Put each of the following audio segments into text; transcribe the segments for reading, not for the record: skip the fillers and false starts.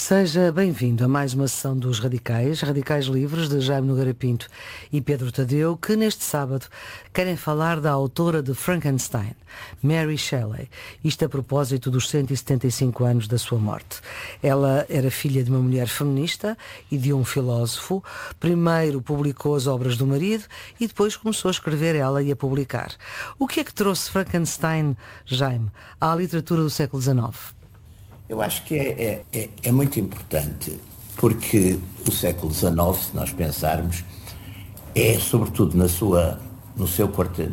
Seja bem-vindo a mais uma sessão dos Radicais Livres, de Jaime Nogueira Pinto e Pedro Tadeu, que neste sábado querem falar da autora de Frankenstein, Mary Shelley, isto a propósito dos 175 anos da sua morte. Ela era filha de uma mulher feminista e de um filósofo. Primeiro publicou as obras do marido e depois começou a escrever ela e a publicar. O que é que trouxe Frankenstein, Jaime, à literatura do século XIX? Eu acho que é muito importante, porque o século XIX, se nós pensarmos, é sobretudo no seu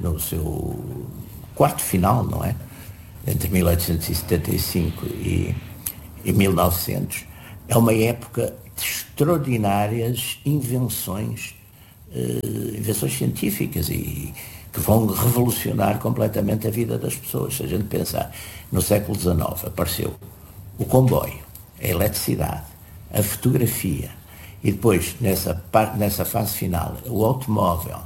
quarto final, não é? Entre 1875 e 1900, é uma época de extraordinárias invenções científicas e que vão revolucionar completamente a vida das pessoas. Se a gente pensar, no século XIX apareceu o comboio, a eletricidade, a fotografia e depois, nessa fase final, o automóvel,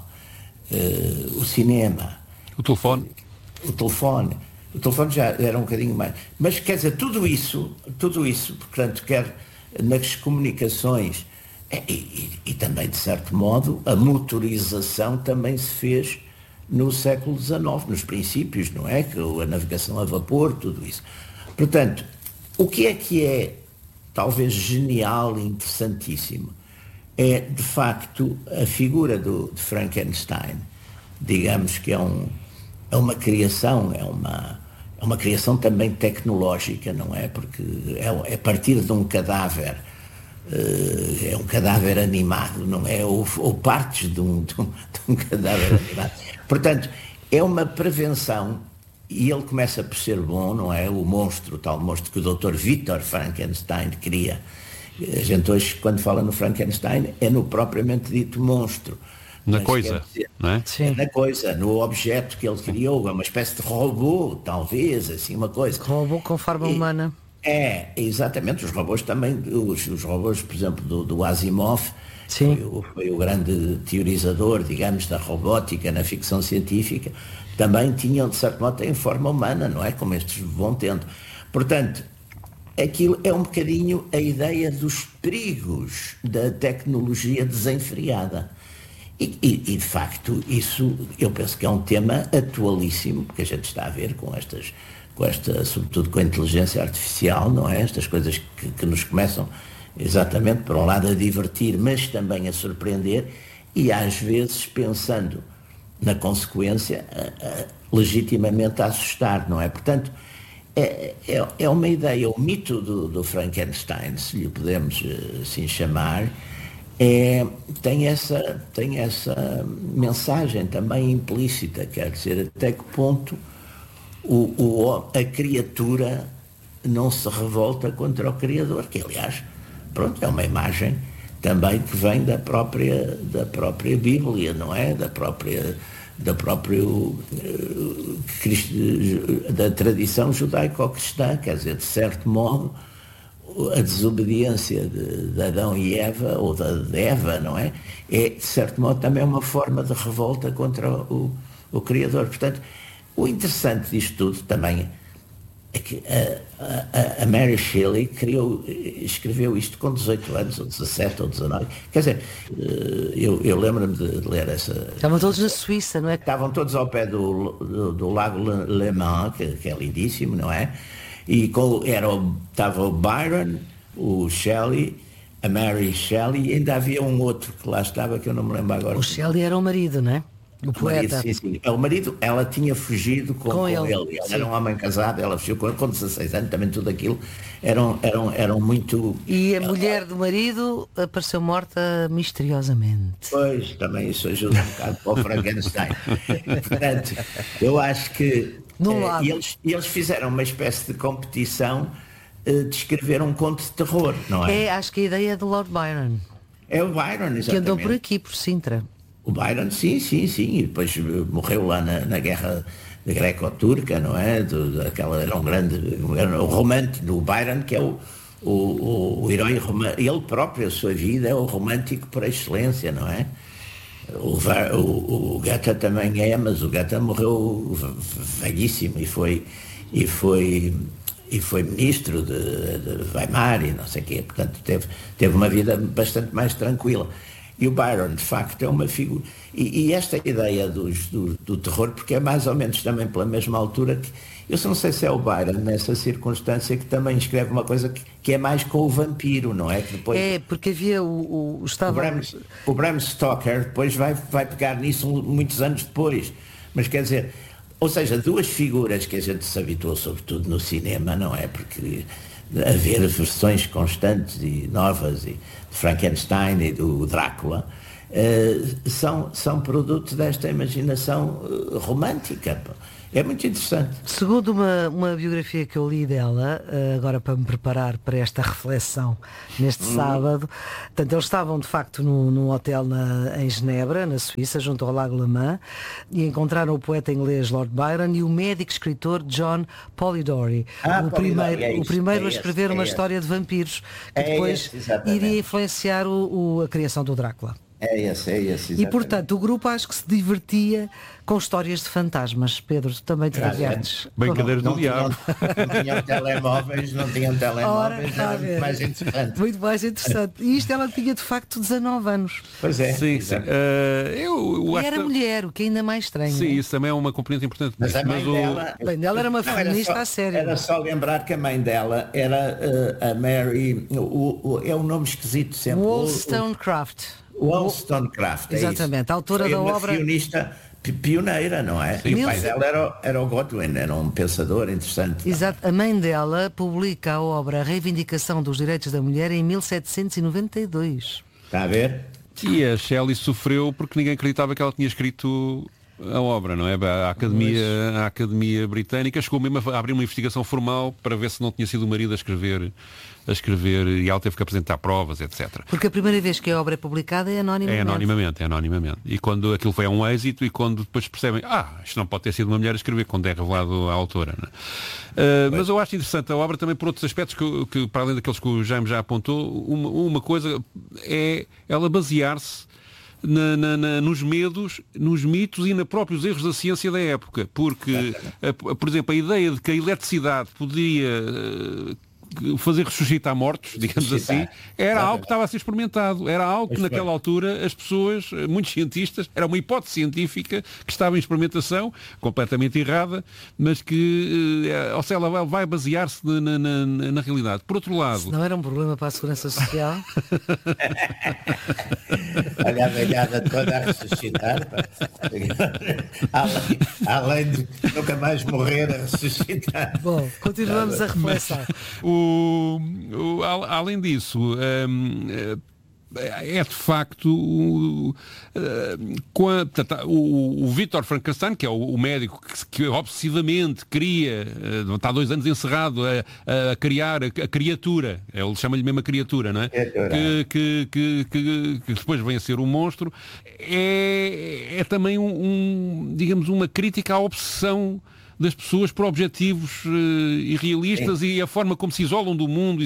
o cinema, o telefone. O telefone já era um bocadinho mais. Mas, quer dizer, tudo isso, portanto, quer nas comunicações e também, de certo modo, a motorização também se fez no século XIX, nos princípios, não é? A navegação a vapor, tudo isso. Portanto, o que é talvez genial e interessantíssimo é, de facto, a figura de Frankenstein. Digamos que é uma criação, é uma criação também tecnológica, não é? Porque é a partir de um cadáver, é um cadáver animado, não é? Ou partes de um cadáver animado. Portanto, é uma prevenção. E ele começa por ser bom, não é? O tal monstro que o Dr. Victor Frankenstein cria. A gente hoje, quando fala no Frankenstein, é no propriamente dito monstro. Na coisa, não é? Sim. É na coisa, no objeto que ele criou, é uma espécie de robô, talvez, assim, uma coisa. Robô com forma humana. Exatamente, os robôs também, os robôs, por exemplo, do Asimov, foi o grande teorizador, digamos, da robótica na ficção científica, também tinham, de certo modo, têm forma humana, não é? Como estes vão tendo. Portanto, aquilo é um bocadinho a ideia dos perigos da tecnologia desenfreada. E, de facto, isso eu penso que é um tema atualíssimo, que a gente está a ver com esta, sobretudo com a inteligência artificial, não é? Estas coisas que nos começam, exatamente, por um lado, a divertir, mas também a surpreender, e às vezes pensando na consequência, legitimamente a assustar, não é? Portanto, é uma ideia, o mito do Frankenstein, se lhe podemos assim chamar, tem essa mensagem também implícita, quer dizer, até que ponto a criatura não se revolta contra o Criador, que aliás, pronto, é uma imagem também que vem da própria Bíblia, não é? Da tradição judaico-cristã, quer dizer, de certo modo, a desobediência de Adão e Eva, ou de Eva, não é? É, de certo modo, também uma forma de revolta contra o Criador. Portanto, o interessante disto tudo também é que a Mary Shelley escreveu isto com 18 anos, ou 17, ou 19. Quer dizer, eu lembro-me de ler essa... Estavam todos na Suíça, não é? Estavam todos ao pé do Lago Le Mans, que é lindíssimo, não é? E estava o Byron, o Shelley, a Mary Shelley, e ainda havia um outro que lá estava, que eu não me lembro agora. O Shelley era o marido, não é? O poeta. Marido, sim. O marido, ela tinha fugido com ele. Ele era um homem casado, ela fugiu com 16 anos, também tudo aquilo eram muito... E a mulher do marido apareceu morta misteriosamente. Pois, também isso ajuda um bocado para o Frankenstein. Portanto, eu acho que... eles fizeram uma espécie de competição de escrever um conto de terror, não é? Acho que a ideia é do Lord Byron. É o Byron, exatamente. Que andou por aqui, por Sintra. O Byron, sim, e depois morreu lá na guerra greco-turca, não é? Era o romântico do Byron, que é o herói romântico. Ele próprio, a sua vida, é o romântico por excelência, não é? O Goethe também mas o Goethe morreu velhíssimo e foi e foi ministro de Weimar e não sei o quê, portanto teve uma vida bastante mais tranquila. E o Byron, de facto, é uma figura. E esta ideia do terror, porque é mais ou menos também pela mesma altura que. Eu não sei se é o Byron, nessa circunstância, que também escreve uma coisa que é mais com o vampiro, não é? Que depois, porque havia o Bram Stoker depois vai pegar nisso muitos anos depois. Mas quer dizer, ou seja, duas figuras que a gente se habituou, sobretudo no cinema, não é? Porque haver versões constantes e novas de Frankenstein e do Drácula são produtos desta imaginação romântica. É muito interessante. Segundo uma biografia que eu li dela, agora para me preparar para esta reflexão neste sábado, portanto, eles estavam de facto num hotel em Genebra, na Suíça, junto ao Lago Le Mans, e encontraram o poeta inglês Lord Byron e o médico escritor John Polidori, o primeiro a escrever uma história de vampiros, que depois iria influenciar a criação do Drácula. É esse, exatamente. E portanto o grupo acho que se divertia com histórias de fantasmas. Pedro, tu também te divertes. Brincadeiras do diabo. Não tinham telemóveis, era muito mais interessante. Muito mais interessante. E isto ela tinha de facto 19 anos. Pois é. Sim. E era mulher, o que é ainda mais estranho. Sim, isso também é uma componente importante. Mas a mãe dela era uma feminista a sério. Era só lembrar que a mãe dela era a Mary, é um nome esquisito sempre. Wollstonecraft. Wollstonecraft, exatamente, a autora foi da uma obra guionista pioneira, não é? Sim. E o pai dela era o Godwin, era um pensador interessante. Exato, a mãe dela publica a obra A Reivindicação dos Direitos da Mulher em 1792. Está a ver? E a Shelley sofreu porque ninguém acreditava que ela tinha escrito a obra, não é? A Academia Britânica chegou mesmo a abrir uma investigação formal para ver se não tinha sido o marido a escrever e ela teve que apresentar provas, etc. Porque a primeira vez que a obra é publicada é anonimamente. É anonimamente. E quando aquilo foi um êxito e quando depois percebem, isto não pode ter sido uma mulher a escrever, quando é revelado a autora. Não é? Mas eu acho interessante a obra também por outros aspectos que para além daqueles que o Jaime já apontou, uma coisa é ela basear-se nos medos, nos mitos e nos próprios erros da ciência da época. Porque, por exemplo, a ideia de que a eletricidade poderia fazer ressuscitar mortos, digamos assim, era algo que estava a ser experimentado. Era algo que naquela altura as pessoas, muitos cientistas, era uma hipótese científica que estava em experimentação, completamente errada, mas que, ou seja, ela vai basear-se na realidade. Por outro lado... Não era um problema para a segurança social? Olha a velhada toda a ressuscitar. Além de nunca mais morrer, a ressuscitar. Bom, continuamos a reflexão. Além disso, é de facto o Victor Frankenstein, que é o médico que obsessivamente cria, está há 2 anos encerrado a criar a criatura, ele chama-lhe mesmo a criatura, não é? Que depois vem a ser um monstro, é também digamos, uma crítica à obsessão das pessoas por objetivos irrealistas e a forma como se isolam do mundo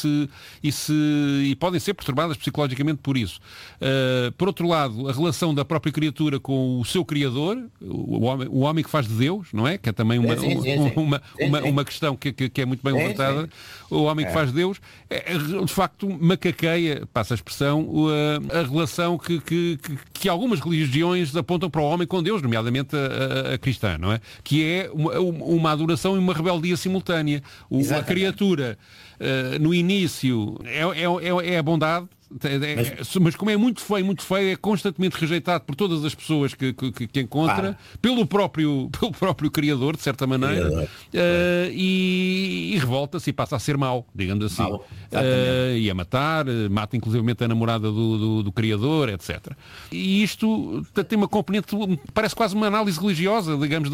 e podem ser perturbadas psicologicamente por isso. Por outro lado, a relação da própria criatura com o seu criador, o homem que faz de Deus, não é? Que é também uma questão que é muito bem levantada. O homem que faz de Deus, de facto, macaqueia, passa a expressão, a relação que algumas religiões apontam para o homem com Deus, nomeadamente a cristã, não é? Que é uma adoração e uma rebeldia simultânea. A criatura, no início, é a bondade, mas como é muito feio, é constantemente rejeitado por todas as pessoas que encontra, pelo próprio criador, de certa maneira, e revolta-se e passa a ser mau, digamos assim. E a mata inclusivamente a namorada do criador, etc. E isto tem uma componente, parece quase uma análise religiosa, digamos,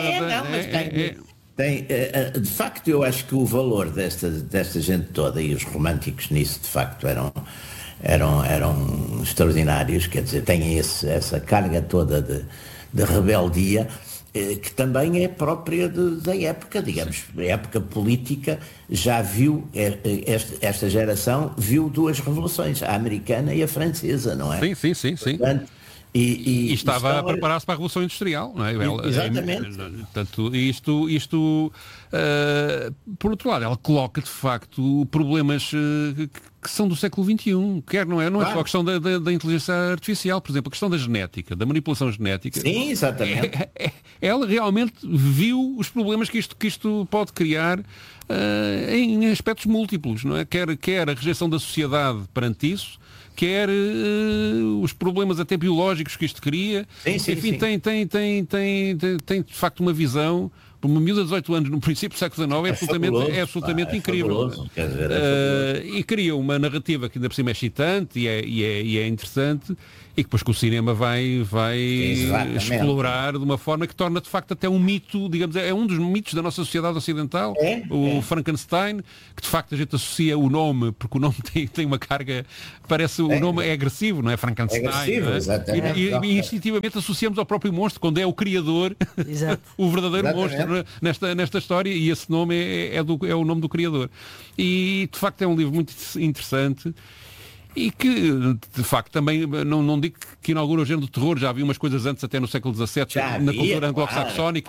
de facto, eu acho que o valor desta gente toda, e os românticos nisso, de facto, eram extraordinários, quer dizer, têm essa carga toda de rebeldia, que também é própria da época, digamos, a época política já viu, esta geração viu 2 revoluções, a americana e a francesa, não é? Sim. Portanto, E estava a preparar-se para a Revolução Industrial, não é? Exatamente. Portanto, isto por outro lado, ela coloca de facto problemas que são do século XXI, não é só a questão da inteligência artificial, por exemplo, a questão da genética, da manipulação genética. Sim, exatamente. Ela realmente viu os problemas que isto pode criar em aspectos múltiplos, não é? Quer a rejeição da sociedade perante isso, quer os problemas até biológicos que isto cria. Enfim, tem de facto uma visão. Para uma miúda de 18 anos, no princípio do século XIX, é absolutamente incrível. E cria uma narrativa que ainda por cima é excitante e é interessante, e que depois que o cinema vai explorar de uma forma que torna de facto até um mito, digamos, é um dos mitos da nossa sociedade ocidental, Frankenstein, que de facto a gente associa o nome, porque o nome tem uma carga, o nome é agressivo, não é? Frankenstein. É agressivo, exatamente. E instintivamente associamos ao próprio monstro, quando é o criador, o verdadeiro monstro nesta história, e esse nome é o nome do criador. E de facto é um livro muito interessante. E que, de facto, também, não digo que inaugura o género do terror, já havia umas coisas antes, até no século XVII, na cultura anglo-saxónica,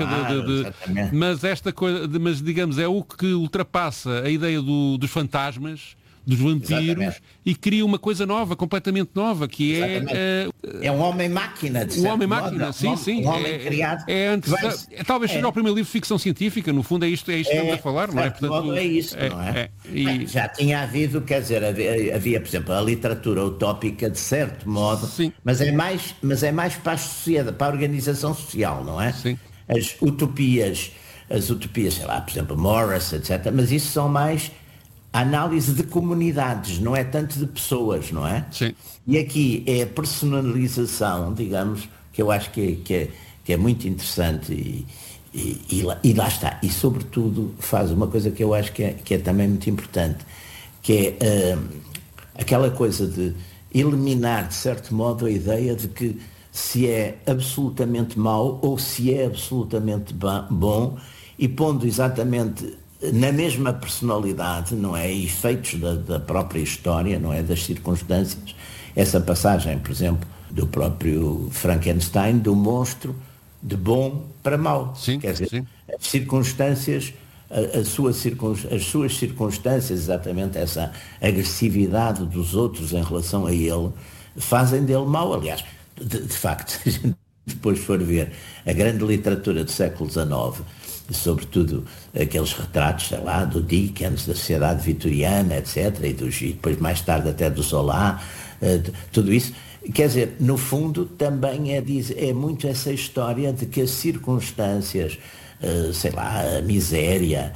mas digamos, é o que ultrapassa a ideia dos fantasmas, dos vampiros, e cria uma coisa nova, completamente nova, que é um homem-máquina, de certo modo. Homem-máquina, sim. Um homem criado. Talvez seja o primeiro livro de ficção científica, no fundo é isto que estamos a falar, não é? Portanto, é isso, não é? Já tinha havido, quer dizer, havia, por exemplo, a literatura utópica, de certo modo, mas é mais para a sociedade, para a organização social, não é? Sim. As utopias, sei lá, por exemplo, Morris, etc., mas isso são mais a análise de comunidades, não é tanto de pessoas, não é? Sim. E aqui é a personalização, digamos, que eu acho que é muito interessante e lá está. E sobretudo faz uma coisa que eu acho que é também muito importante, que é aquela coisa de eliminar, de certo modo, a ideia de que se é absolutamente mau ou se é absolutamente bom, e pondo exatamente na mesma personalidade, não é? Efeitos da própria história, não é? Das circunstâncias. Essa passagem, por exemplo, do próprio Frankenstein, do monstro de bom para mau. Sim, quer dizer, sim. As circunstâncias, as suas circunstâncias, exatamente essa agressividade dos outros em relação a ele, fazem dele mau. Aliás, de facto, se a gente depois for ver a grande literatura do século XIX, sobretudo aqueles retratos, sei lá, do Dickens, da sociedade vitoriana, etc., e depois mais tarde até do Zola, tudo isso, quer dizer, no fundo também é muito essa história de que as circunstâncias, sei lá, a miséria,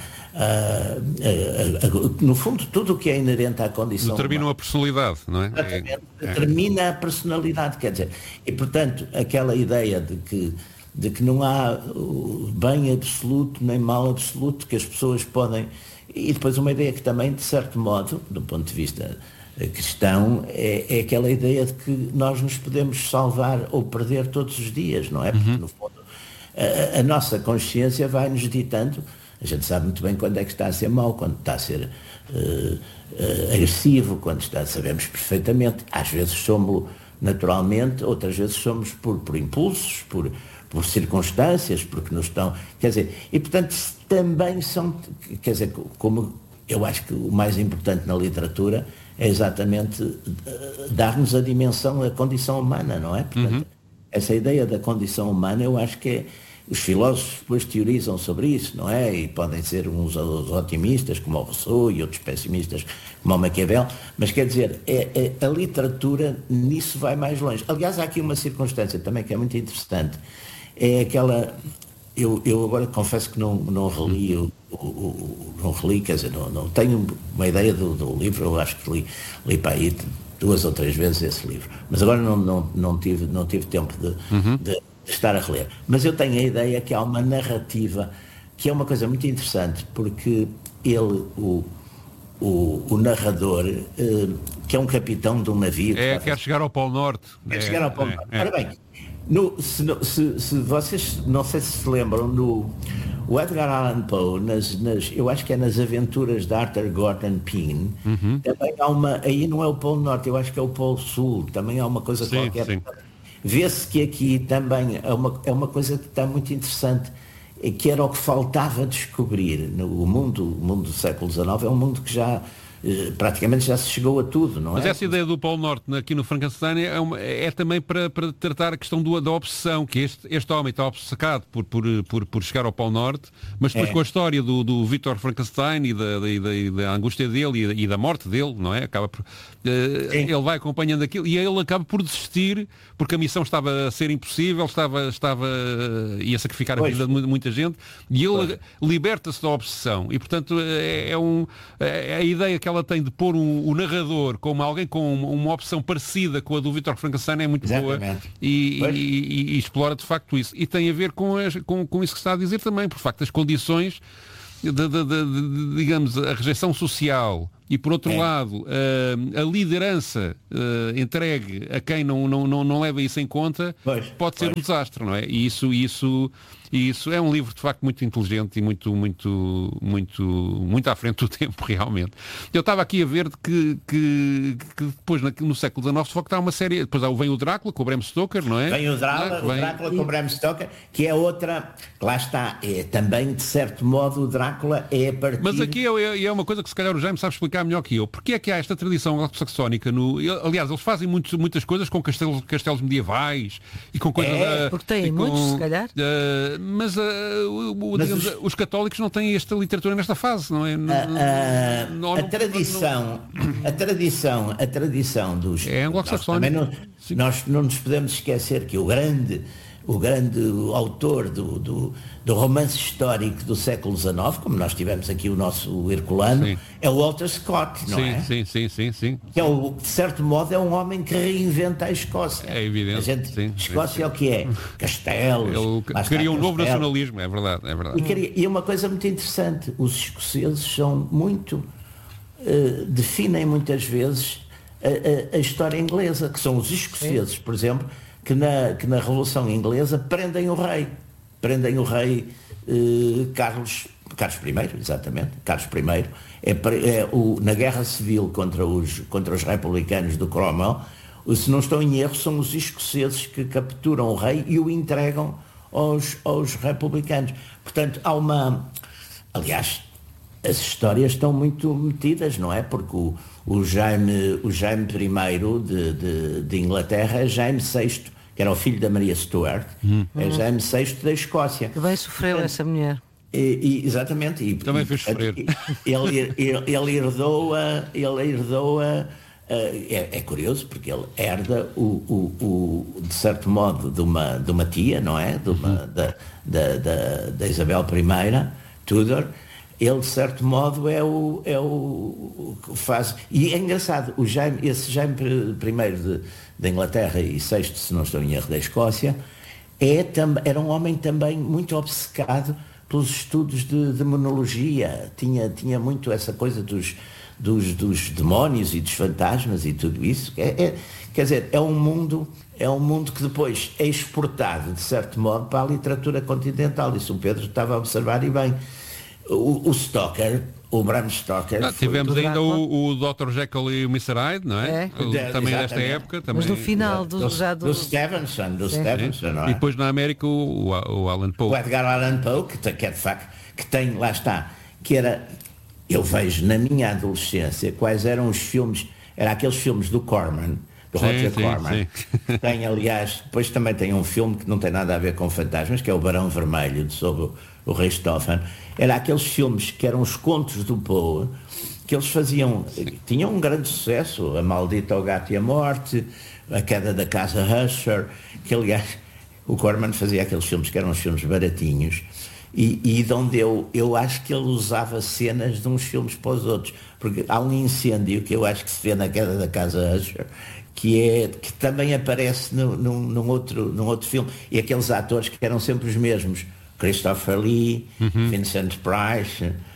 no fundo tudo o que é inerente à condição determinam a personalidade, não é? Determina a personalidade, quer dizer, e portanto aquela ideia de que não há bem absoluto nem mal absoluto, que as pessoas podem... E depois uma ideia que também, de certo modo, do ponto de vista cristão, é aquela ideia de que nós nos podemos salvar ou perder todos os dias, não é? Porque, no fundo, a nossa consciência vai-nos ditando, a gente sabe muito bem quando é que está a ser mau, quando está a ser agressivo, quando sabemos perfeitamente. Às vezes somos naturalmente, outras vezes somos por impulsos, por circunstâncias, porque nos estão... Quer dizer, e portanto também são... Quer dizer, como eu acho que o mais importante na literatura é exatamente dar-nos a dimensão da condição humana, não é? Portanto, essa ideia da condição humana, eu acho que os filósofos depois teorizam sobre isso, não é? E podem ser uns otimistas, como o Rousseau, e outros pessimistas, como o Maquiavel, mas quer dizer, a literatura nisso vai mais longe. Aliás, há aqui uma circunstância também que é muito interessante, é aquela... Eu agora confesso que não reli, não reli, quer dizer, não tenho uma ideia do livro, eu acho que li para aí 2 ou 3 vezes esse livro, mas agora não tive tempo de estar a reler. Mas eu tenho a ideia que há uma narrativa que é uma coisa muito interessante, porque ele, o narrador, que é um capitão de um navio... quer chegar ao Polo Norte. Quer chegar ao Polo Norte. Ora bem, se vocês, não sei se lembram, o Edgar Allan Poe, eu acho que é nas aventuras de Arthur Gordon Pym, também há aí não é o Polo Norte, eu acho que é o Polo Sul, também há uma coisa qualquer. Sim. vê-se que aqui também é uma coisa que está muito interessante, que era o que faltava descobrir. O mundo do século XIX é um mundo que já praticamente já se chegou a tudo, não é? Mas essa ideia do Polo Norte aqui no Frankenstein é também para tratar a questão da obsessão, que este homem está obcecado por chegar ao Polo Norte, mas depois com a história do Victor Frankenstein e da angústia dele e da morte dele, não é? Ele vai acompanhando aquilo e ele acaba por desistir porque a missão estava a ser impossível, ia sacrificar a vida de muita gente, e ele liberta-se da obsessão e, portanto, a ideia que ela tem de pôr o narrador como alguém com uma opção parecida com a do Victor Frankenstein é muito boa e explora de facto isso. E tem a ver com isso que está a dizer também, por facto, as condições digamos, a rejeição social e, por outro lado, a liderança entregue a quem não leva isso em conta pode ser um desastre, não é? E isso é um livro, de facto, muito inteligente e muito à frente do tempo, realmente. Eu estava aqui a ver que depois, no século XIX, de facto, há uma série... Depois vem o Drácula, com o Bram Stoker, não é? Vem o Drácula com o Bram Stoker, que é outra... Lá está, também, de certo modo, o Drácula é a partir... Mas aqui é uma coisa que, se calhar, o Jaime sabe explicar melhor que eu. Porque é que há esta tradição anglo-saxónica aliás, eles fazem muitas coisas com castelos medievais e com coisas... Porque têm muitos, se calhar. Mas os católicos não têm esta literatura nesta fase, não é? A tradição dos... É anglo-saxónica. Nós não nos podemos esquecer que o grande autor do romance histórico do século XIX, como nós tivemos aqui o nosso Herculano, é o Walter Scott, não é? Sim. Que de certo modo, é um homem que reinventa a Escócia. É evidente. Escócia é o que é? Castelos. Ele cria um novo nacionalismo, é verdade. E uma coisa muito interessante, os escoceses são muito... definem muitas vezes a história inglesa, que são os escoceses, por exemplo, que na Revolução Inglesa prendem o rei Carlos I, exatamente, Carlos I, na Guerra Civil contra os republicanos do Cromwell. Se não estou em erro, são os escoceses que capturam o rei e o entregam aos republicanos. Portanto, aliás, as histórias estão muito metidas, não é? Porque o Jaime I de Inglaterra é Jaime VI, que era o filho da Maria Stuart, é Jaime VI da Escócia. Que bem sofreu essa mulher. Exatamente. E também fez sofrer. Ele herdou é curioso, porque ele herda de certo modo, de uma tia, não é? Da Isabel I, Tudor. Ele, de certo modo, é o que faz... E é engraçado, esse Jaime I da Inglaterra e VI, se não estou em erro, da Escócia, era um homem também muito obcecado pelos estudos de demonologia. Tinha muito essa coisa dos demónios e dos fantasmas e tudo isso. Quer dizer, é um mundo que depois é exportado, de certo modo, para a literatura continental. Isso o Pedro estava a observar e bem. O Bram Stoker... tivemos ainda o Dr. Jekyll e o Mr. Hyde, não é? Também desta época. Também, mas no final do Stevenson, não é? E depois na América o Allan Poe. O Edgar Allan Poe, que é de facto, que tem, lá está, que era... Eu vejo na minha adolescência quais eram os filmes, eram aqueles filmes do Corman, do Roger Corman. Tem, aliás, depois também tem um filme que não tem nada a ver com fantasmas, que é o Barão Vermelho, sobre o Richthofen. Era aqueles filmes que eram os contos do Poe, que eles tinham um grande sucesso, A Maldita, o Gato e a Morte, A Queda da Casa Usher, que aliás o Corman fazia aqueles filmes que eram os filmes baratinhos, e de onde eu acho que ele usava cenas de uns filmes para os outros, porque há um incêndio que eu acho que se vê na Queda da Casa Usher, que também aparece num outro filme, e aqueles atores que eram sempre os mesmos, Christopher Lee, Vincent Price.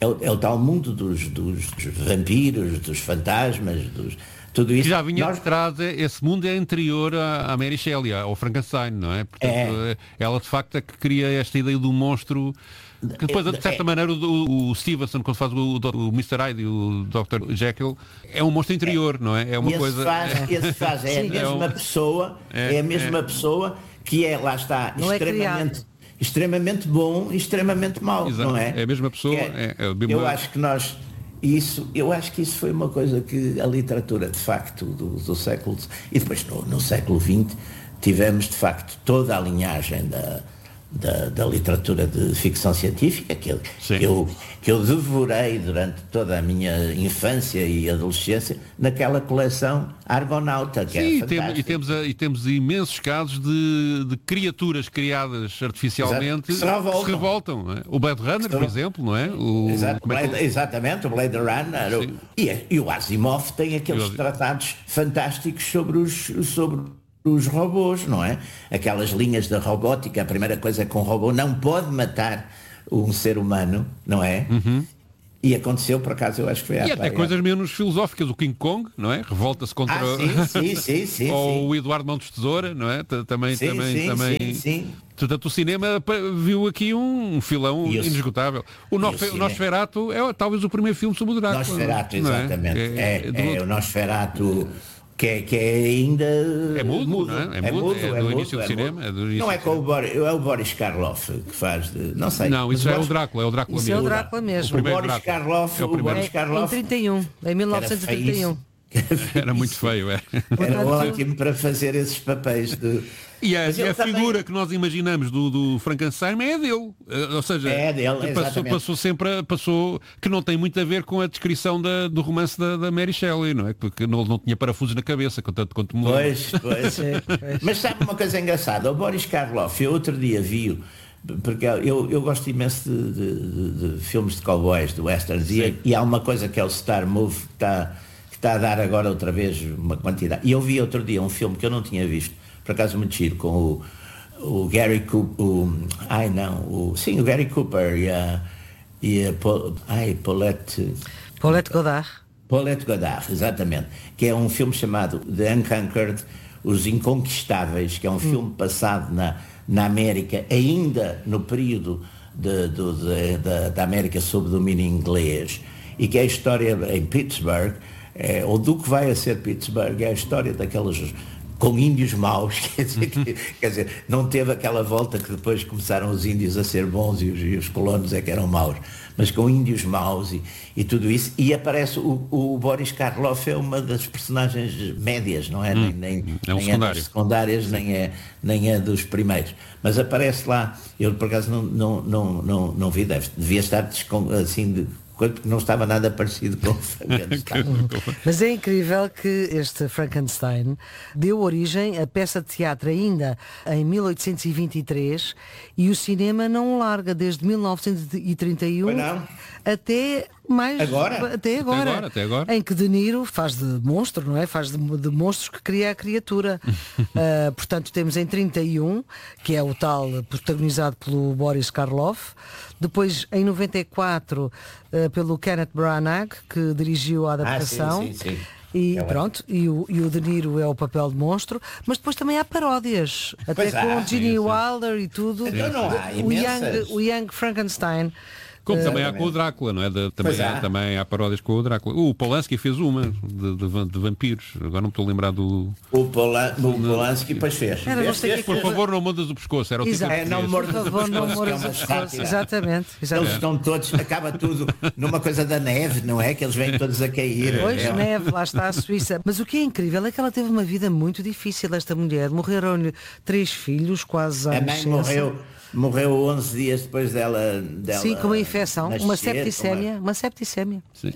É o tal mundo dos vampiros, dos fantasmas, tudo isso. Que já vinha de trás, esse mundo é anterior à Mary Shelley, ao Frankenstein, não é? Portanto, ela de facto é que cria esta ideia do monstro, que depois, de certa maneira, o Stevenson, quando faz o Mr. Hyde e o Dr. Jekyll, é um monstro interior, não é? É uma coisa... Esse faz, é a mesma pessoa, é a mesma pessoa que lá está, extremamente bom e extremamente mau, exato, não é? É a mesma pessoa. Eu acho que isso foi uma coisa que a literatura, de facto, do século... E depois, no século XX, tivemos, de facto, toda a linhagem da literatura de ficção científica que eu devorei durante toda a minha infância e adolescência naquela coleção Argonauta, que é fantástica. E temos imensos casos de criaturas criadas artificialmente que se revoltam. Não é? O Blade Runner, por exemplo, não é? Exatamente, o Blade Runner. E o Asimov tem aqueles tratados fantásticos sobre os robôs, não é? Aquelas linhas da robótica, a primeira coisa é que um robô não pode matar um ser humano, não é? E aconteceu, por acaso, eu acho que foi E até coisas menos filosóficas, o King Kong, não é? Revolta-se contra sim. ou o Eduardo Mão de Tesoura, não é? Também. Sim. Portanto, o cinema viu aqui um filão inesgotável. O Nosferatu é talvez o primeiro filme sobre o Drácula. Nosferatu, exatamente. O Nosferatu... Que é ainda... É mudo, não é? É do início do cinema. Não é com o Boris Karloff que faz não sei. Não, isso é o Drácula, isso é o Drácula mesmo. O Boris Karloff, em 31, em 1931. Era muito feio, Era ótimo para fazer esses papéis de... E a figura que nós imaginamos do Frankenstein é dele. Ou seja, passou que não tem muito a ver com a descrição do romance da Mary Shelley, não é? Porque não tinha parafusos na cabeça, tanto quanto me lembro. Pois. Mas sabe uma coisa engraçada? O Boris Karloff, eu outro dia vi-o, porque eu gosto imenso de filmes de cowboys, de westerns, e há uma coisa que é o Star Move, que está a dar agora outra vez uma quantidade. E eu vi outro dia um filme que eu não tinha visto, por acaso muito giro, com o Gary Cooper, o Gary Cooper e a Paulette Goddard. Paulette Goddard, exatamente, que é um filme chamado The Unconquered, Os Inconquistáveis, que é um filme passado na América, ainda no período da América sob domínio inglês, e que é a história em Pittsburgh, ou do que vai a ser Pittsburgh, é a história daquelas... com índios maus, quer dizer, não teve aquela volta que depois começaram os índios a ser bons e os colonos é que eram maus, mas com índios maus e tudo isso, e aparece o Boris Karloff, é uma das personagens médias, não é? Nem é das secundárias, nem é dos primeiros, mas aparece lá, eu por acaso não vi, devia estar assim porque não estava nada parecido com o Frankenstein. Mas é incrível que este Frankenstein deu origem a peça de teatro ainda em 1823 e o cinema não o larga desde 1931 até agora, em que De Niro faz de monstro, não é? Faz de monstros que cria a criatura. Portanto, temos em 31, que é o tal protagonizado pelo Boris Karloff, depois em 94 pelo Kenneth Branagh, que dirigiu a adaptação. Sim. E pronto, e o De Niro é o papel de monstro, mas depois também há paródias, até com o Gene Wilder e tudo. Então não há o Young Frankenstein. Como também há com o Drácula, não é? Também há paródias com o Drácula. O Polanski fez uma de vampiros. Agora não me estou a lembrar do... O Polanski depois fez. Por favor, não mordas o pescoço. Era o título. Não mordas o pescoço. Exatamente. Eles estão todos, acaba tudo numa coisa da neve, não é? Que eles vêm todos a cair. Pois, neve, lá está a Suíça. Mas o que é incrível é que ela teve uma vida muito difícil, esta mulher. Morreram-lhe 3 filhos, quase à adolescência. Morreu 11 dias depois dela sim, com uma infecção, nascer, uma septicémia. Sim.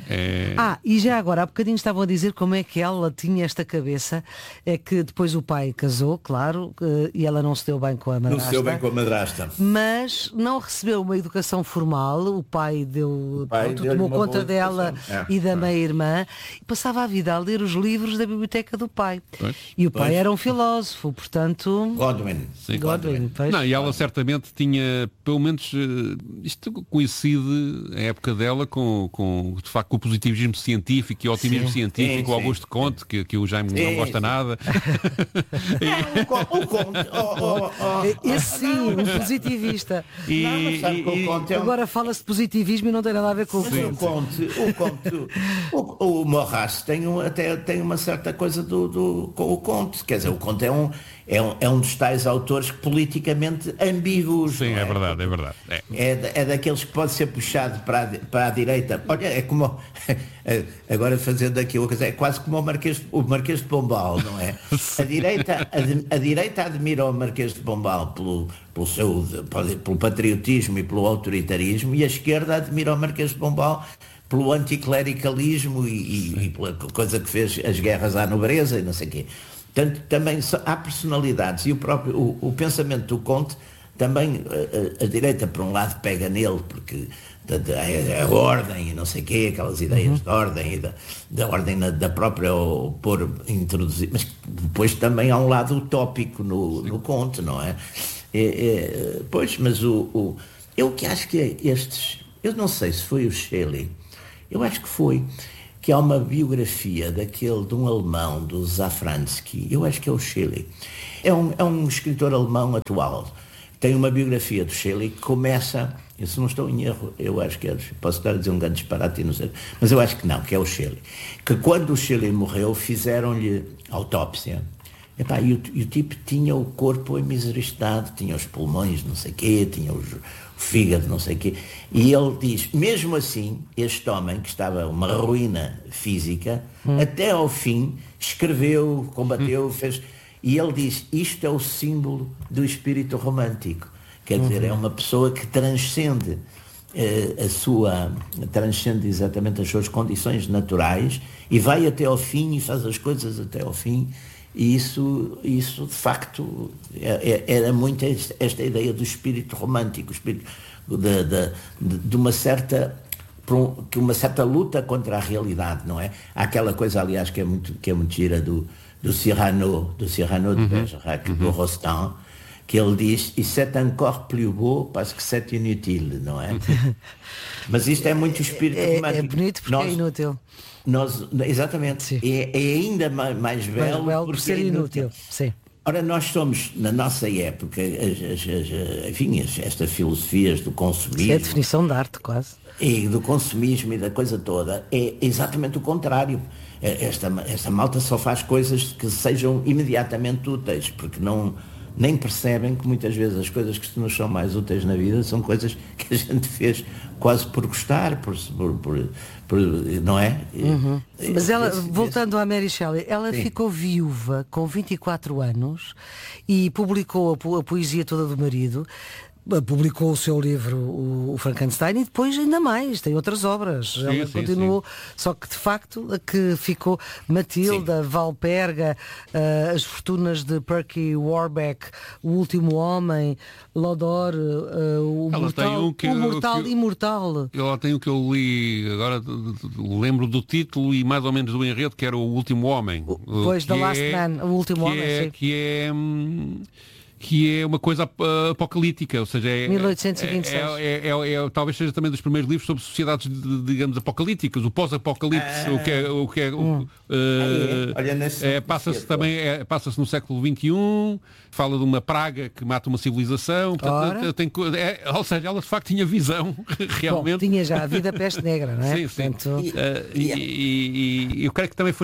E já agora, há bocadinho estavam a dizer como é que ela tinha esta cabeça. É que depois o pai casou, claro, e ela não se deu bem com a madrasta. Não se deu bem com a madrasta. Mas não recebeu uma educação formal. O pai tomou conta dela e da meia-irmã, e passava a vida a ler os livros da biblioteca do pai. E o pai era um filósofo, portanto... Godwin. Não, e ela certamente tinha, pelo menos, isto coincide a época dela de facto, com o positivismo científico e o otimismo científico, o Auguste Comte, que o Jaime não gosta nada. O Comte. Esse sim, um positivista. Agora fala-se de positivismo e não tem nada a ver com o Comte. O Maurras tem uma certa coisa com o Comte. Quer dizer, o Comte é um dos tais autores politicamente ambíguos. Sim, é verdade. É daqueles que pode ser puxado para a direita. Olha, é como agora fazendo aqui uma coisa, é quase como o Marquês de Pombal, não é? A direita admira o Marquês de Pombal pelo patriotismo e pelo autoritarismo, e a esquerda admira o Marquês de Pombal pelo anticlericalismo e pela coisa que fez as guerras à nobreza e não sei o quê. Portanto, também há personalidades, e o pensamento do Comte também, a direita por um lado pega nele, porque a ordem e não sei o quê, aquelas ideias de ordem e da ordem da própria introduzir, mas depois também há um lado utópico no Comte, não é? Pois, mas eu que acho que eu não sei se foi o Shelley, eu acho que foi, que há uma biografia de um alemão, do Safransky, eu acho que é o Shelley. É um escritor alemão atual. Tem uma biografia do Shelley que começa, se não estou em erro, eu acho que posso estar a dizer um grande disparate, não sei, mas eu acho que não, que é o Shelley. Que quando o Shelley morreu, fizeram-lhe autópsia. E o tipo tinha o corpo em miserável estado, tinha os pulmões, não sei o quê, tinha o fígado, não sei o quê. E ele diz, mesmo assim, este homem, que estava uma ruína física, até ao fim, escreveu, combateu, fez... E ele diz, isto é o símbolo do espírito romântico. Quer dizer, é uma pessoa que transcende transcende exatamente as suas condições naturais e vai até ao fim e faz as coisas até ao fim. E isso de facto era muito esta ideia do espírito romântico, de uma certa luta contra a realidade, não é? Há aquela coisa, aliás, que é muito gira do Cyrano de Bergerac, do Rostand, que ele diz, e c'est encore plus beau parce que c'est inutile, não é? Mas isto é muito espírito romântico. É bonito porque é inútil. Exatamente. Sim. É ainda mais belo por ser inútil. Sim. Ora, nós somos, na nossa época, estas filosofias do consumismo... É a definição de arte, quase. E do consumismo e da coisa toda, é exatamente o contrário. Esta malta só faz coisas que sejam imediatamente úteis, porque nem percebem que muitas vezes as coisas que nos são mais úteis na vida são coisas que a gente fez quase por gostar, não é? Mas ela, voltando à Mary Shelley, ela ficou viúva com 24 anos e publicou a poesia toda do marido. Publicou o seu livro, o Frankenstein, e depois ainda mais, tem outras obras. Ela continuou, só que de facto a que ficou Matilda, Valperga, As Fortunas de Percy Warbeck, O Último Homem, Lodore, o Mortal Imortal. Ela tem o que eu li, agora lembro do título e mais ou menos do enredo, que era O Último Homem. Pois, The Last Man, O Último Homem, que é uma coisa apocalíptica, ou seja, 1826. Talvez seja também dos primeiros livros sobre sociedades, digamos, apocalípticas, o pós-apocalipse, passa-se no século XXI, fala de uma praga que mata uma civilização, portanto, ou seja, ela de facto tinha visão, realmente. Bom, tinha já a vida peste negra, não é? Sim, portanto... E eu creio que também foi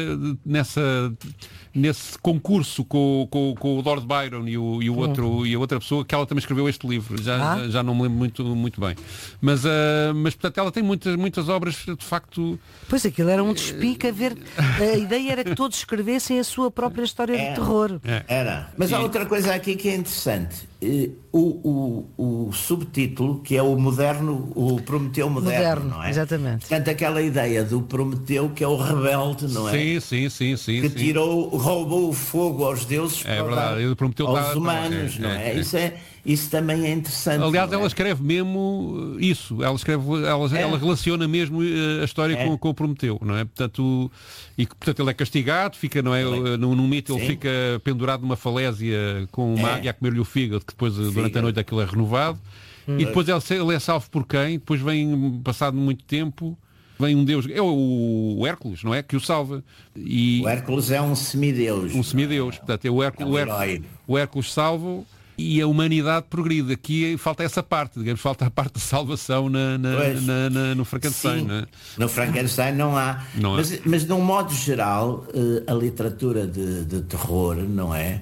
nesse concurso com o Lord Byron e a outra pessoa que ela também escreveu este livro. Já não me lembro muito bem. Mas portanto, ela tem muitas obras, de facto... Pois, aquilo era um despique a ver... A ideia era que todos escrevessem a sua própria história de terror. Era. Mas há outra coisa aqui que é interessante. O subtítulo, que é o Prometeu moderno, não é? Exatamente. Portanto, aquela ideia do Prometeu, que é o rebelde, não é? Sim. Que roubou o fogo aos deuses para dar aos humanos, não é? isso também é interessante. Aliás, ela escreve mesmo isso, ela relaciona mesmo a história com o Prometeu, não é? Portanto, ele é castigado, fica, não é? No mito ele fica pendurado numa falésia com uma águia a comer-lhe o fígado, que depois durante a noite aquilo é renovado. E depois ele é salvo por quem? Depois vem, passado muito tempo, vem um deus, é o Hércules, não é? Que o salva. O Hércules é um semideus. Um semideus, portanto, é o Hércules salva e a humanidade progride. Aqui falta essa parte, digamos, falta a parte de salvação no Frankenstein. Sim, não é? No Frankenstein não há. Mas de um modo geral, a literatura de terror, não é?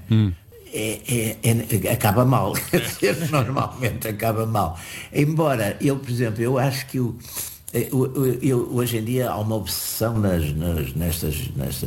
Acaba mal. Normalmente acaba mal. Embora, por exemplo, eu acho que hoje em dia há uma obsessão nestas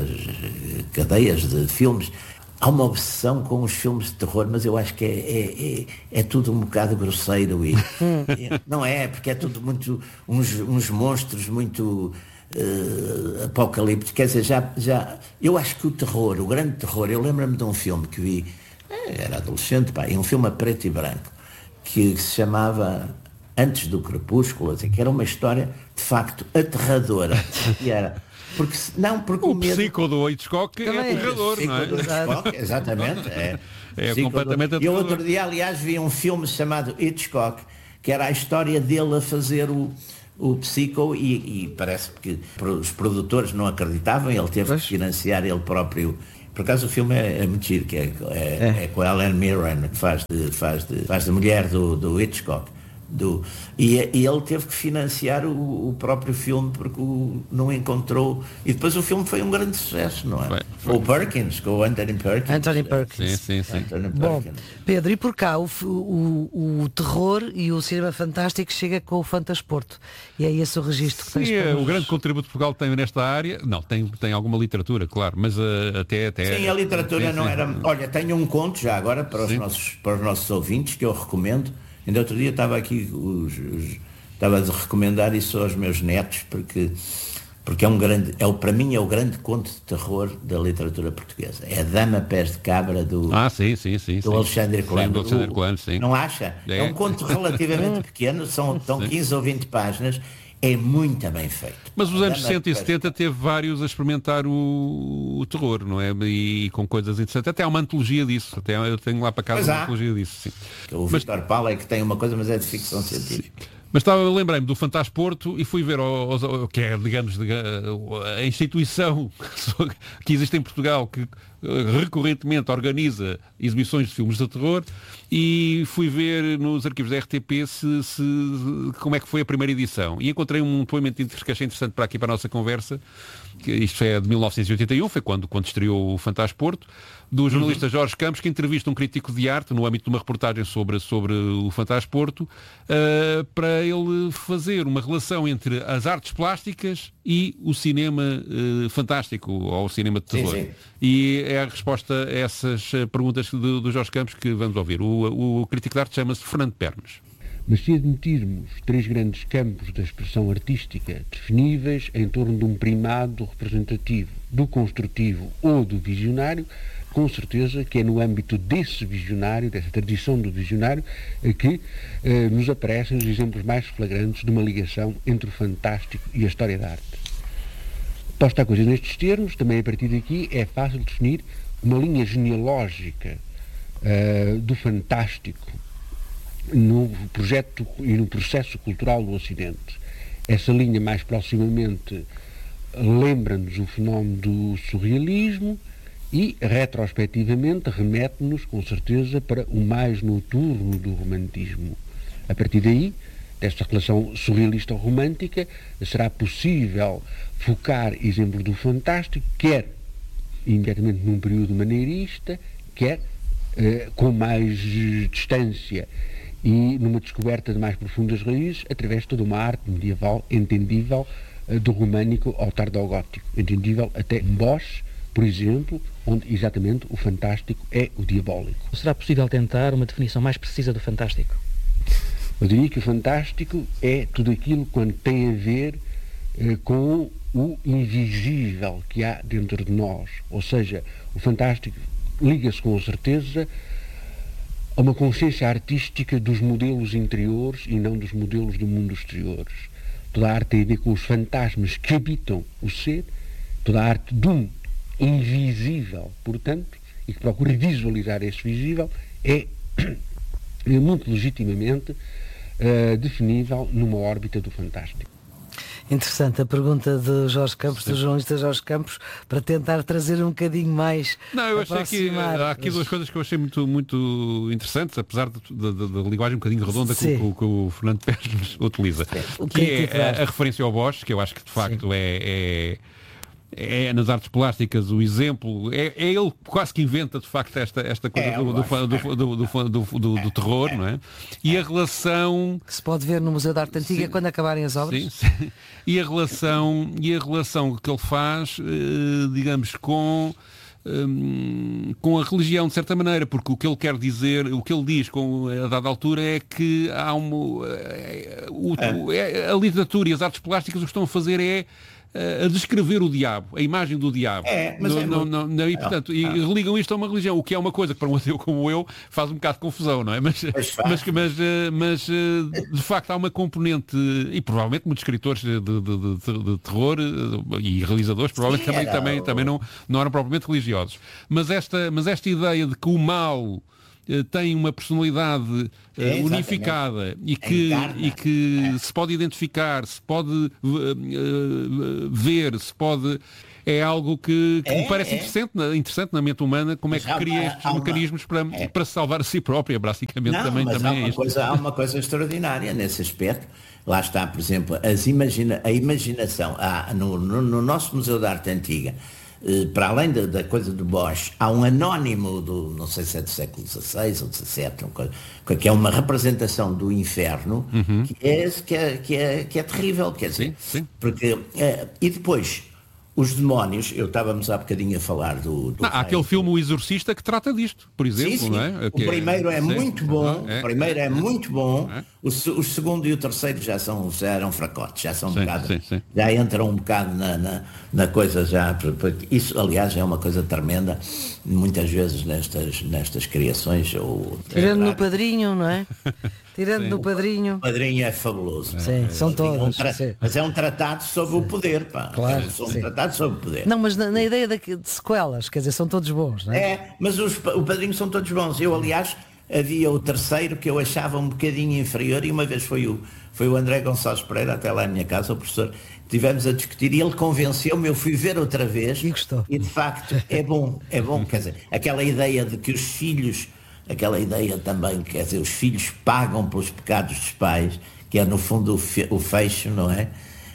cadeias de filmes. Há uma obsessão com os filmes de terror, mas eu acho que é tudo um bocado grosseiro. Não é, porque é tudo muito uns monstros muito apocalípticos. Quer dizer, eu acho que o terror, o grande terror, eu lembro-me de um filme que vi, era adolescente, um filme a preto e branco, que se chamava Antes do Crepúsculo, que era uma história de facto aterradora. E era... Porque o Psico do Hitchcock é aterrador, não é? Hitchcock, exatamente. É completamente aterrador. Eu outro dia, aliás, vi um filme chamado Hitchcock, que era a história dele a fazer o Psico e parece que os produtores não acreditavam, ele teve que financiar ele próprio. Por acaso o filme é muito giro, que é com a Helen Mirren, que faz de mulher do Hitchcock. E ele teve que financiar o próprio filme porque não encontrou, e depois o filme foi um grande sucesso, não é? O Perkins, com o Anthony Perkins. Sim. Bom, Pedro, e por cá o terror e o cinema fantástico chega com o Fantasporto, e é esse o registro que tens o grande contributo que Portugal tem nesta área. Não, tem alguma literatura, claro, mas até sim, a literatura não era. Olha, tenho um conto já agora para os nossos ouvintes que eu recomendo. Ainda outro dia estava aqui, estava a recomendar isso aos meus netos, porque é um grande, para mim é o grande conto de terror da literatura portuguesa. É a Dama Pés de Cabra do Alexandre Coelho. Não acha? É um conto relativamente pequeno, estão 15 ou 20 páginas. É muito bem feito. Mas os anos 60 e 70 teve vários a experimentar o terror, não é? E com coisas interessantes. Até há uma antologia disso. Até eu tenho lá para casa uma antologia disso. Sim. O Vítor Paulo é que tem uma coisa, mas é de ficção científica. Mas lembrei-me do Fantasporto e fui ver que é, digamos, a instituição que existe em Portugal, que recorrentemente organiza exibições de filmes de terror, e fui ver nos arquivos da RTP como é que foi a primeira edição. E encontrei um depoimento que achei interessante para aqui, para a nossa conversa, que isto é de 1981, foi quando estreou o Fantasporto, do jornalista Jorge Campos, que entrevista um crítico de arte no âmbito de uma reportagem sobre o Fantasporto, para ele fazer uma relação entre as artes plásticas e o cinema fantástico, ou o cinema de terror. Sim. E é a resposta a essas perguntas do Jorge Campos que vamos ouvir. O crítico de arte chama-se Fernando Pernas. Mas se admitirmos 3 grandes campos da expressão artística definíveis em torno de um primado do representativo, do construtivo ou do visionário, com certeza que é no âmbito desse visionário, dessa tradição do visionário, que nos aparecem os exemplos mais flagrantes de uma ligação entre o fantástico e a história da arte. Posta a coisa nestes termos, também a partir daqui é fácil definir uma linha genealógica do fantástico no projeto e no processo cultural do Ocidente. Essa linha mais proximamente lembra-nos o fenómeno do surrealismo e, retrospectivamente, remete-nos, com certeza, para o mais noturno do romantismo. A partir daí, desta relação surrealista-romântica, será possível focar exemplos do fantástico, quer imediatamente num período maneirista, quer com mais distância e numa descoberta de mais profundas raízes, através de toda uma arte medieval entendível, do românico ao tardogótico, entendível até Bosch, por exemplo, onde exatamente o fantástico é o diabólico. Será possível tentar uma definição mais precisa do fantástico? Eu diria que o fantástico é tudo aquilo quando tem a ver com o invisível que há dentro de nós. Ou seja, o fantástico liga-se com certeza a uma consciência artística dos modelos interiores e não dos modelos do mundo exteriores. Toda a arte tem a ver com os fantasmas que habitam o ser, toda a arte de um invisível, portanto, e que procura visualizar esse visível, é muito legitimamente definível numa órbita do fantástico. Interessante a pergunta de Jorge Campos, do jornalista Jorge Campos, para tentar trazer um bocadinho mais. Não, eu achei que há aqui duas coisas que eu achei muito interessantes, apesar da linguagem um bocadinho redonda que o Fernando Pérez utiliza. Que é a referência ao Bosch, que eu acho que de facto é nas artes plásticas o exemplo, é ele quase que inventa de facto esta coisa do terror, não é? E a relação que se pode ver no Museu da Arte Antiga quando acabarem as obras. Sim. E a relação que ele faz, digamos, com a religião, de certa maneira, porque o que ele quer dizer, o que ele diz a dada altura é que há a literatura e as artes plásticas o que estão a fazer é a descrever o diabo, a imagem do diabo. E, portanto, ligam isto a uma religião, o que é uma coisa que para um ateu como eu faz um bocado de confusão, não é? Mas de facto há uma componente, e provavelmente muitos escritores de terror e realizadores provavelmente também não eram propriamente religiosos. Mas esta ideia de que o mal tem uma personalidade unificada e que se pode identificar, se pode ver, se pode... É algo que me parece interessante na mente humana, como é que cria estes mecanismos para se salvar a si própria, basicamente. Há uma coisa extraordinária nesse aspecto. Lá está, por exemplo, a imaginação. No nosso Museu da Arte Antiga, para além da coisa do Bosch, há um anónimo não sei se é do século XVI ou XVII, que é uma representação do inferno, que é terrível, quer dizer, porque e depois os demónios, estávamos há bocadinho a falar do há aquele filme O Exorcista que trata disto, por exemplo. Sim. Não é? O primeiro é muito bom, muito bom. O segundo e o terceiro já eram fracotes, já são já entram um bocado na coisa já. Isso, aliás, é uma coisa tremenda, muitas vezes nestas criações. Tirando no Padrinho, não é? Tirando no Padrinho. O Padrinho é fabuloso. Sim, são todos. Mas é um tratado sobre o poder, pá. Claro. Um tratado sobre o poder. Não, mas na ideia de sequelas, quer dizer, são todos bons, não é? Mas o Padrinho são todos bons. Eu, aliás, havia o terceiro que eu achava um bocadinho inferior, e uma vez foi o André Gonçalves Pereira até lá à minha casa, o professor, estivemos a discutir e ele convenceu-me, eu fui ver outra vez e gostou. E de facto é bom, quer dizer, aquela ideia de que os filhos, aquela ideia também, quer dizer, os filhos pagam pelos pecados dos pais, que é no fundo o fecho, não é?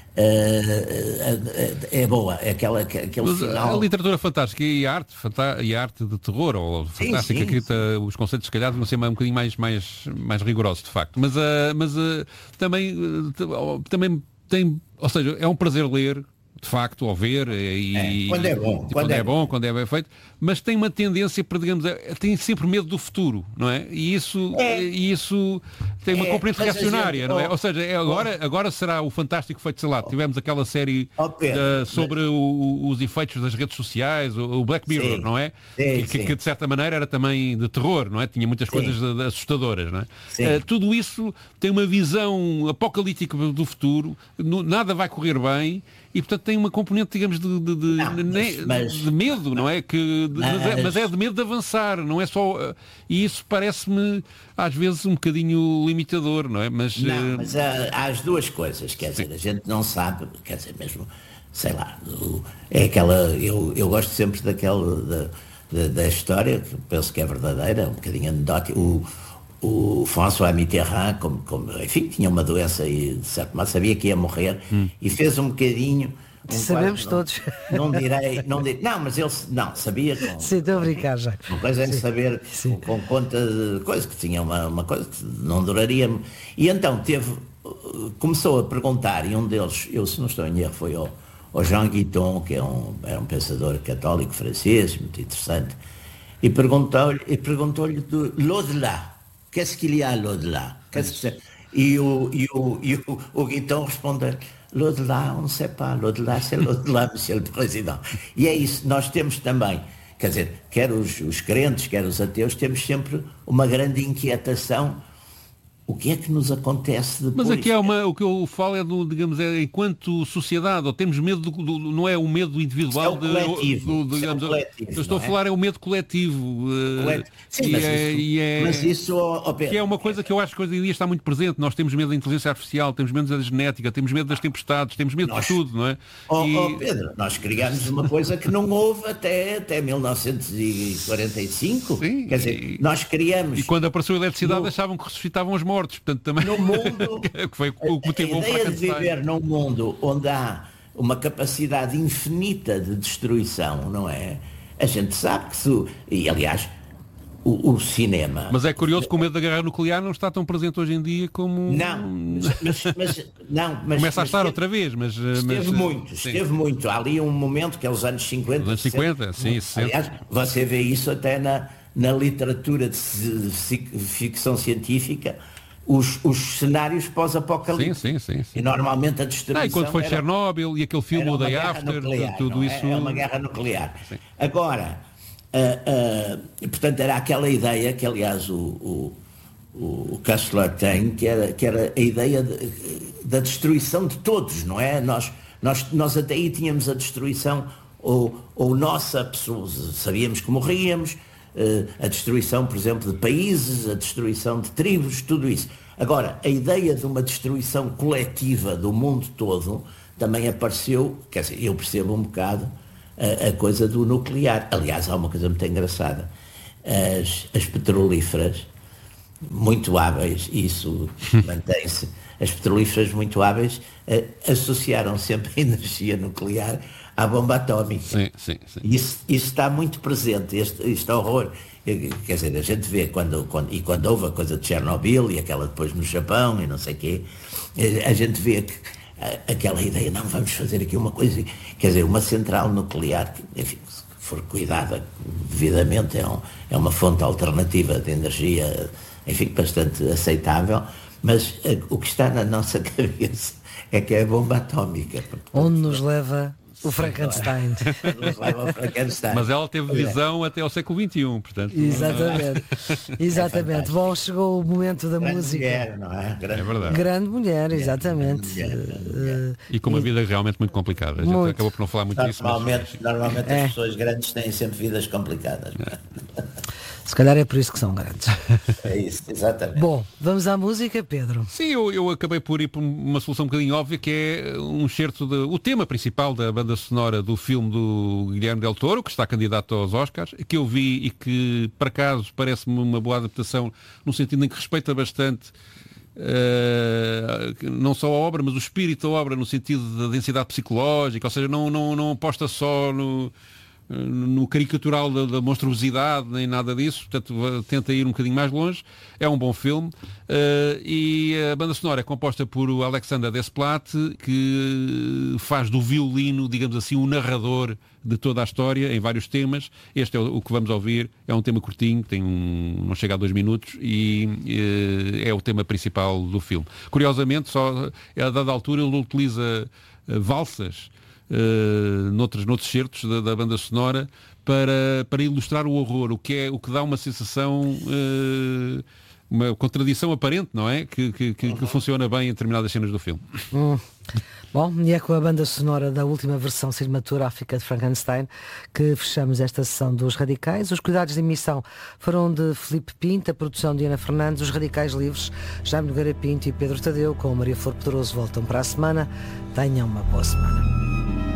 É boa, é aquele final. A literatura fantástica e a arte de terror ou fantástica, os conceitos se calhar deviam ser um bocadinho mais rigorosos, de facto, mas também tem, ou seja, é um prazer ler, de facto, ao ver, quando é bom, quando é bem feito, mas tem uma tendência para, digamos, tem sempre medo do futuro, não é? E isso tem uma componente reacionária, não é? Ou seja, agora será o fantástico feito, sei lá, tivemos aquela série sobre os efeitos das redes sociais, o Black Mirror, não é? Que de certa maneira era também de terror, não é? Tinha muitas coisas assustadoras, não é? Tudo isso tem uma visão apocalíptica do futuro, nada vai correr bem. E, portanto, tem uma componente, digamos, de medo, não é? Mas é de medo de avançar, não é só... E isso parece-me, às vezes, um bocadinho limitador, não é? Mas há as duas coisas, quer dizer, a gente não sabe, quer dizer, mesmo, sei lá, é aquela... Eu gosto sempre da história, que penso que é verdadeira, um bocadinho anedótica. O François Mitterrand, enfim, tinha uma doença e, de certo modo, sabia que ia morrer e fez um bocadinho... Sabemos todos. Não direi, mas ele sabia. Sim, estou a brincar já. Uma coisa é saber com conta de coisa, que tinha uma coisa que não duraria. E então começou a perguntar, e um deles, eu se não estou em erro, foi ao Jean Guiton, que era um pensador católico francês, muito interessante, e perguntou-lhe do l'au-delà. Qu'est-ce qu'il y a l'au-delà? E o Guiton respondeu: l'au-delà, on ne sait pas, l'au-delà, c'est l'au-delà, monsieur le Président. E é isso, nós temos também, quer dizer, quer os crentes, quer os ateus, temos sempre uma grande inquietação. O que é que nos acontece depois? Mas aqui o que eu falo é digamos, enquanto sociedade, ou temos medo não é o medo individual, coletivo, eu estou a falar é o medo coletivo. Sim, mas isso Pedro, que é uma coisa que eu acho que hoje em dia está muito presente. Nós temos medo da inteligência artificial, temos medo da genética, temos medo das tempestades, temos medo de tudo, não é? Pedro, nós criámos uma coisa que não houve até 1945. Sim, quer dizer, nós criamos... E quando apareceu a eletricidade achavam que ressuscitavam os mortos, portanto também no mundo, que foi o que motivou a ideia de viver num mundo onde há uma capacidade infinita de destruição, não é? A gente sabe que e aliás o cinema... Mas é curioso que o medo da guerra nuclear não está tão presente hoje em dia como... mas começa a estar outra vez, mas... Esteve muito. Há ali um momento que é os anos 50. Os anos 50, sim. Aliás, você vê isso até na literatura de ficção científica, os cenários pós-apocalípticos. Sim. E normalmente a destruição... E quando foi Chernobyl e aquele filme, o Day After, nuclear, tudo isso... É uma guerra nuclear. Sim. Agora, portanto, era aquela ideia que, aliás, o Kessler tem, que era a ideia da destruição de todos, não é? Nós até aí tínhamos a destruição, ou nossa pessoa, sabíamos que morríamos, a destruição, por exemplo, de países, a destruição de tribos, tudo isso. Agora, a ideia de uma destruição coletiva do mundo todo também apareceu, quer dizer, eu percebo um bocado a coisa do nuclear. Aliás, há uma coisa muito engraçada. As petrolíferas, muito hábeis, isso mantém-se, as petrolíferas muito hábeis associaram sempre a energia nuclear à bomba atómica. Sim. Isso está muito presente, este horror. Quer dizer, a gente vê quando houve a coisa de Chernobyl e aquela depois no Japão e não sei o quê, a gente vê que aquela ideia, não, vamos fazer aqui uma coisa, quer dizer, uma central nuclear, que, enfim, se for cuidada devidamente, é uma fonte alternativa de energia, enfim, bastante aceitável, mas o que está na nossa cabeça é que é a bomba atómica. Onde nos leva o Frankenstein. Mas ela teve visão até ao século XXI, portanto... Exatamente. Bom, chegou o momento da grande música. Mulher, não é? É verdade. Grande mulher, exatamente. E com uma vida realmente muito complicada. A gente acabou por não falar muito disso. Normalmente as pessoas grandes têm sempre vidas complicadas. Se calhar é por isso que são grandes. É isso, exatamente. Bom, vamos à música, Pedro. Sim, eu acabei por ir por uma solução um bocadinho óbvia, que é um excerto o tema principal da banda sonora do filme do Guilherme Del Toro, que está candidato aos Oscars, que eu vi e que, por acaso, parece-me uma boa adaptação, no sentido em que respeita bastante não só a obra, mas o espírito da obra, no sentido da densidade psicológica, ou seja, não aposta só no caricatural da monstruosidade, nem nada disso, portanto tenta ir um bocadinho mais longe. É um bom filme, e a banda sonora é composta por o Alexander Desplat, que faz do violino, digamos assim, o narrador de toda a história, em vários temas. Este é o que vamos ouvir, é um tema curtinho, não chega a 2 minutos, e é o tema principal do filme. Curiosamente, só a dada altura ele utiliza valsas noutros certos da banda sonora para ilustrar o horror, o que dá uma sensação, uma contradição aparente, não é? Que funciona bem em determinadas cenas do filme. Bom, e é com a banda sonora da última versão cinematográfica de Frankenstein que fechamos esta sessão dos Radicais. Os cuidados de emissão foram de Filipe Pinto, a produção de Ana Fernandes, os Radicais Livres, Jaime Nogueira Pinto e Pedro Tadeu, com Maria Flor Pedroso, voltam para a semana. Tenham uma boa semana.